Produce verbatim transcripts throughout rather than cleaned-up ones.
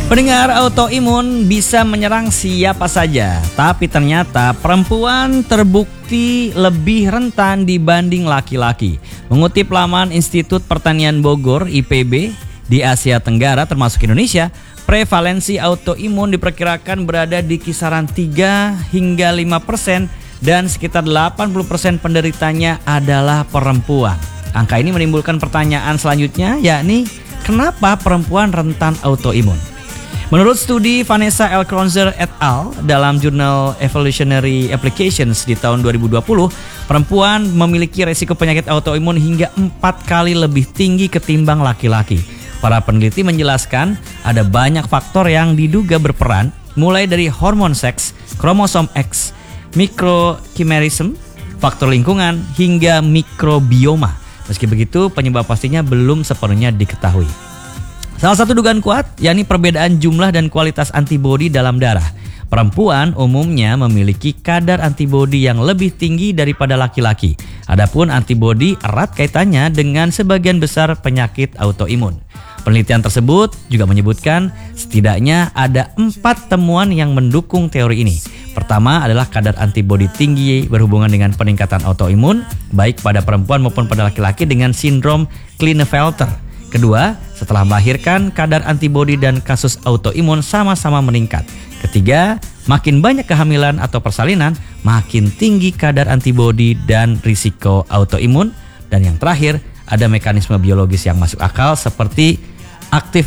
Pendengar, autoimun bisa menyerang siapa saja, tapi ternyata perempuan terbukti lebih rentan dibanding laki-laki. Mengutip laman Institut Pertanian Bogor I P B, di Asia Tenggara termasuk Indonesia, prevalensi autoimun diperkirakan berada di kisaran tiga hingga lima persen dan sekitar delapan puluh persen penderitanya adalah perempuan. Angka ini menimbulkan pertanyaan selanjutnya, yakni kenapa perempuan rentan autoimun? Menurut studi Vanessa L. Kronzer et al. Dalam jurnal Evolutionary Applications di tahun dua ribu dua puluh, perempuan memiliki resiko penyakit autoimun hingga empat kali lebih tinggi ketimbang laki-laki. Para peneliti menjelaskan ada banyak faktor yang diduga berperan, mulai dari hormon seks, kromosom X, mikrochimerism, faktor lingkungan, hingga mikrobioma. Meski begitu, penyebab pastinya belum sepenuhnya diketahui. Salah satu dugaan kuat yakni perbedaan jumlah dan kualitas antibodi dalam darah. Perempuan umumnya memiliki kadar antibodi yang lebih tinggi daripada laki-laki. Adapun antibodi erat kaitannya dengan sebagian besar penyakit autoimun. Penelitian tersebut juga menyebutkan setidaknya ada empat temuan yang mendukung teori ini. Pertama adalah kadar antibodi tinggi berhubungan dengan peningkatan autoimun, baik pada perempuan maupun pada laki-laki dengan sindrom Klinefelter. Kedua, setelah melahirkan, kadar antibodi dan kasus autoimun sama-sama meningkat. Ketiga, makin banyak kehamilan atau persalinan, makin tinggi kadar antibodi dan risiko autoimun. Dan yang terakhir, ada mekanisme biologis yang masuk akal seperti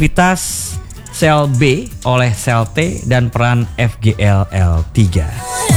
aktivitas sel B oleh sel T dan peran F G L L tiga.